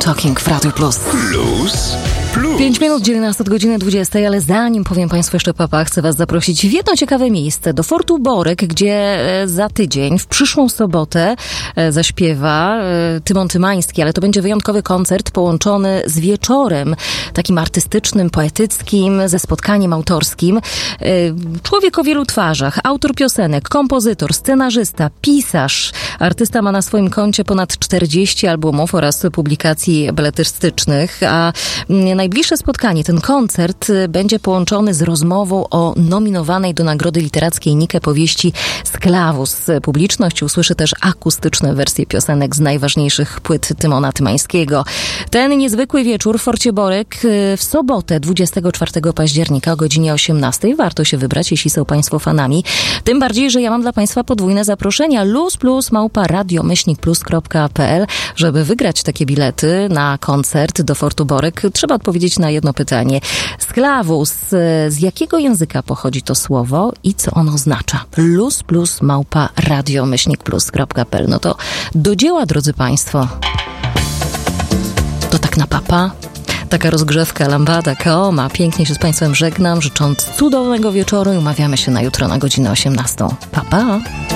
Talking w Radiu Plus. 5 minut dzieli nas od godziny 20, ale zanim powiem Państwu jeszcze papa, chcę Was zaprosić w jedno ciekawe miejsce, do Fortu Borek, gdzie za tydzień, w przyszłą sobotę zaśpiewa Tymon Tymański, ale to będzie wyjątkowy koncert połączony z wieczorem takim artystycznym, poetyckim, ze spotkaniem autorskim. Człowiek o wielu twarzach, autor piosenek, kompozytor, scenarzysta, pisarz. Artysta ma na swoim koncie ponad 40 albumów oraz publikacji beletrystycznych, a najbliższe spotkanie, ten koncert będzie połączony z rozmową o nominowanej do Nagrody Literackiej Nike powieści Sklawus. Publiczność usłyszy też akustyczne wersje piosenek z najważniejszych płyt Tymona Tymańskiego. Ten niezwykły wieczór w Forcie Borek w sobotę 24 października o godzinie 18. Warto się wybrać, jeśli są Państwo fanami. Tym bardziej, że ja mam dla Państwa podwójne zaproszenia. luz+małpa.radioMyślnikplus.pl. Żeby wygrać takie bilety na koncert do Fortu Borek, trzeba odpowiedzieć na jedno pytanie. Sklawus, z jakiego języka pochodzi to słowo i co ono oznacza? luz+małpa.radioMyślnikplus.pl. No to do dzieła, drodzy Państwo. To tak na papa. Taka rozgrzewka, lambada, kaoma. Pięknie się z Państwem żegnam, życząc cudownego wieczoru i umawiamy się na jutro na godzinę 18. Pa, pa!